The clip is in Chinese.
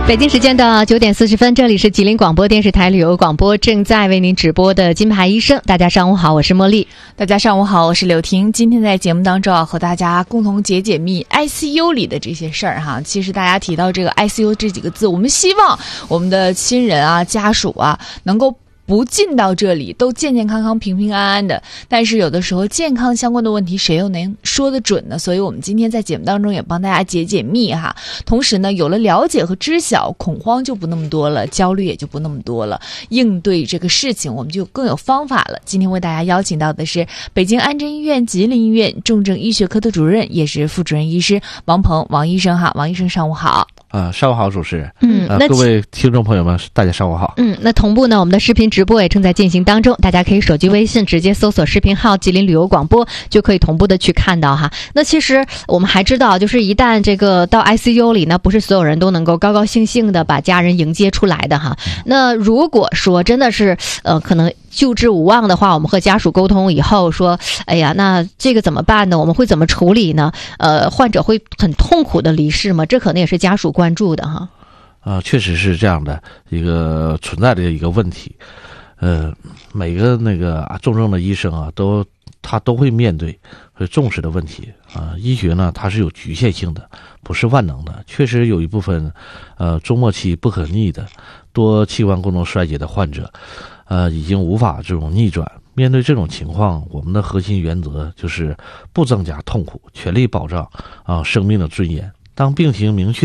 北京时间的9点40分，这里是吉林广播电视台旅游广播，正在为您直播的金牌医生。大家上午好，我是茉莉。 大家上午好，我是柳婷。今天在节目当中和大家共同解密 ICU 里的这些事儿哈。其实大家提到这个 ICU 这几个字，我们希望我们的亲人啊、家属啊能够不进到这里，都健健康康、平平安安的。但是有的时候健康相关的问题，谁又能说得准呢？所以我们今天在节目当中也帮大家解密哈。同时呢，有了了解和知晓，恐慌就不那么多了，焦虑也就不那么多了，应对这个事情我们就更有方法了。今天为大家邀请到的是北京安贞医院吉林医院重症医学科的主任，也是副主任医师王鹏，王医生哈。王医生上午好。 上午好，主持人。 各位听众朋友们，大家上午好。 那同步呢，我们的视频直播也正在进行当中，大家可以手机微信直接搜索视频号吉林旅游广播，就可以同步的去看到哈。那其实我们还知道，就是一旦这个到 ICU 里呢，不是所有人都能够高高兴兴的把家人迎接出来的哈。那如果说真的是可能救治无望的话，我们和家属沟通以后说，哎呀，那这个怎么办呢？我们会怎么处理呢？患者会很痛苦的离世吗？这可能也是家属关注的哈。 确实是这样的一个存在的一个问题。每个重症的医生啊，他都会面对会重视的问题啊。医学呢，它是有局限性的，不是万能的。确实有一部分中末期不可逆的多器官功能衰竭的患者，已经无法这种逆转。面对这种情况，我们的核心原则就是不增加痛苦，全力保障生命的尊严。当病情明确